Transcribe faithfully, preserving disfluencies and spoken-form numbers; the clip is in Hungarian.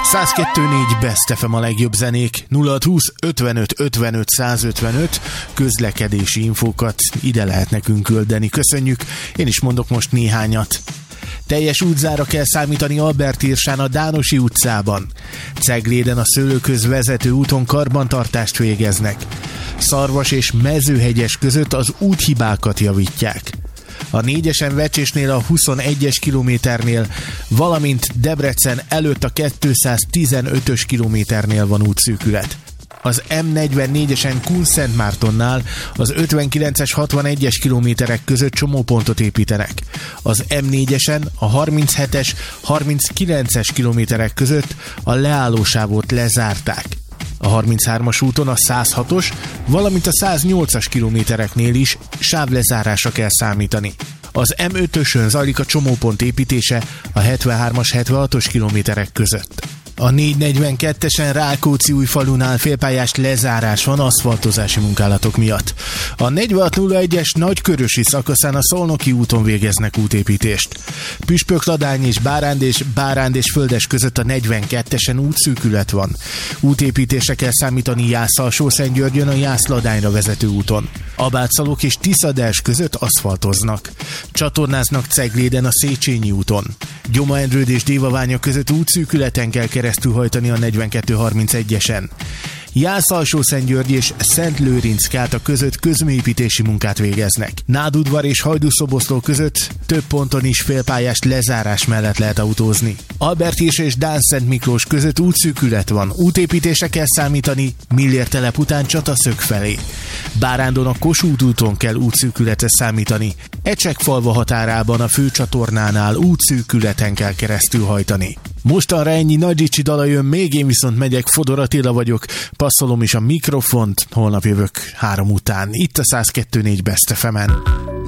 száz kettő négy Best ef em a legjobb zenék, nulla húsz ötvenöt ötvenöt százötvenöt közlekedési infókat ide lehet nekünk küldeni. Köszönjük, én is mondok most néhányat. Teljes útzára kell számítani Albertírsán a Dánosi utcában. Cegléden a Szőlőköz vezető úton karbantartást végeznek. Szarvas és Mezőhegyes között az úthibákat javítják. A négyesen Vecsésnél a huszonegyes kilométernél, valamint Debrecen előtt a kétszáztizenötös kilométernél van útszűkület. Az em negyvennégyesen Kunszentmártonnál az ötvenkilences hatvanegyes kilométerek között csomópontot építenek. Az em négyesen a harminchetes harminckilences kilométerek között a leállósávot lezárták. A harminchármas úton a százhatos, valamint a száznyolcas kilométereknél is sávlezárásra kell számítani. Az em ötösön zajlik a csomópont építése a hetvenhármas hetvenhatos kilométerek között. A négyszáznegyvenkettesen Rákóczi-Újfalunál félpályás lezárás van aszfaltozási munkálatok miatt. A negyvenhat nulla egyes Nagykörösi szakaszán a Szolnoki úton végeznek útépítést. Püspökladány és Báránd és Báránd és Földes között a negyvenkettesen útszűkület van. Útépítésre kell számítani Jász-Alsó-Szentgyörgyön a Jász-Ladányra vezető úton. Abátszalók és Tiszaders között aszfaltoznak. Csatornáznak Cegléden a Széchenyi úton. Gyoma-Endrőd és Dévaványa között útszűkületen kell keresztül hajtani a negyvenkettő harmincegyesen. Jász-Alsó-Szentgyörgy és Szentlőrinc-Káta között közműépítési munkát végeznek. Nádudvar és Hajdúszoboszló között több ponton is félpályás lezárás mellett lehet autózni. Albertírs és Dánszent Miklós között útszűkület van. Útépítésre kell számítani Millér telep után Csataszög felé. Bárándon a Kossuth úton kell útszűkületre számítani. Ecsekfalva határában a főcsatornánál útszűkületen kell keresztül hajtani. Mostanra ennyi Nagyicsi dala jön még, én viszont megyek, Fodor Attila vagyok, passzolom is a mikrofont, holnap jövök három után, itt a száz kettő négy Best ef emen.